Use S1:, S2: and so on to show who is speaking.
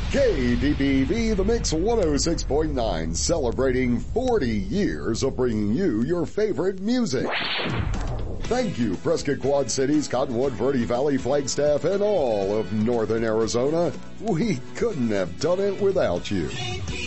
S1: KDBV, The Mix 106.9, celebrating 40 years of bringing you your favorite music. Thank you, Prescott Quad Cities, Cottonwood, Verde Valley, Flagstaff, and all of Northern Arizona. We couldn't have done it without you.